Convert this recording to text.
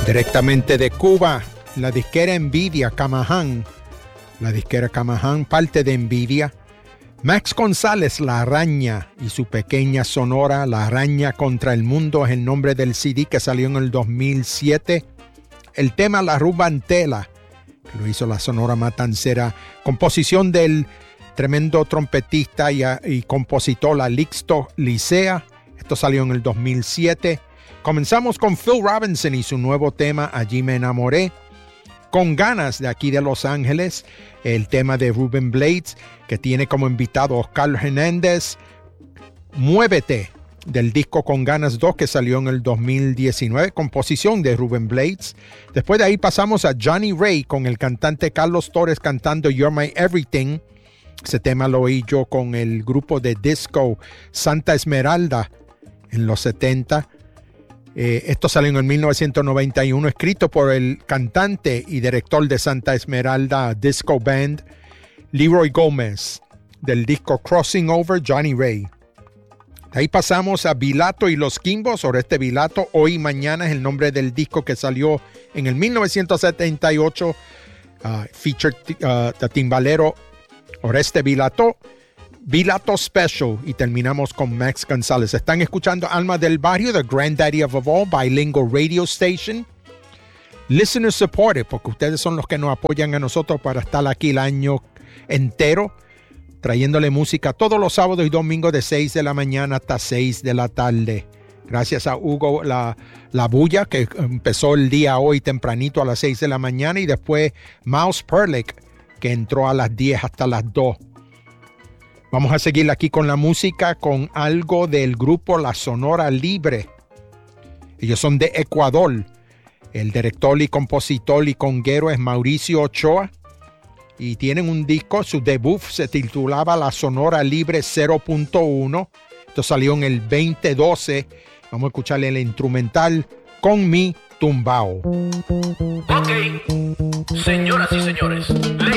Directamente de Cuba, la disquera Envidia, Camahan. La disquera Camahan, parte de Envidia. Max González, La Araña, y su pequeña sonora, La Araña contra el Mundo, es el nombre del CD que salió en el 2007. El tema La Rubantela, que lo hizo la Sonora Matancera, composición del tremendo trompetista y compositor Alixto Licea. Esto salió en el 2007. Comenzamos con Phil Robinson y su nuevo tema, Allí me enamoré. Con ganas, de aquí de Los Ángeles, el tema de Ruben Blades, que tiene como invitado Oscar Hernández. Muévete, del disco Con Ganas 2, que salió en el 2019, composición de Ruben Blades. Después de ahí pasamos a Johnny Ray con el cantante Carlos Torres cantando You're My Everything. Ese tema lo oí yo con el grupo de disco Santa Esmeralda en los 70. Esto salió en el 1991, escrito por el cantante y director de Santa Esmeralda Disco Band, Leroy Gómez, del disco Crossing Over, Johnny Ray. De ahí pasamos a Bilato y los Quimbos. Oreste Bilato, Hoy y Mañana, es el nombre del disco que salió en el 1978, feature de timbalero Oreste Bilato. Bilato Special, y terminamos con Max González. Están escuchando Alma del Barrio, The Granddaddy of All, Bilingual Radio Station. Listener supported, porque ustedes son los que nos apoyan a nosotros para estar aquí el año entero, trayéndole música todos los sábados y domingos de 6 de la mañana hasta 6 de la tarde. Gracias a Hugo La Bulla, que empezó el día hoy tempranito a las 6 de la mañana, y después Mouse Perlick, que entró a las 10 hasta las 2. Vamos a seguir aquí con la música, con algo del grupo La Sonora Libre. Ellos son de Ecuador. El director y compositor y conguero es Mauricio Ochoa. Y tienen un disco, su debut se titulaba La Sonora Libre 0.1. Esto salió en el 2012. Vamos a escucharle el instrumental Con mi tumbao. Ok, señoras y señores.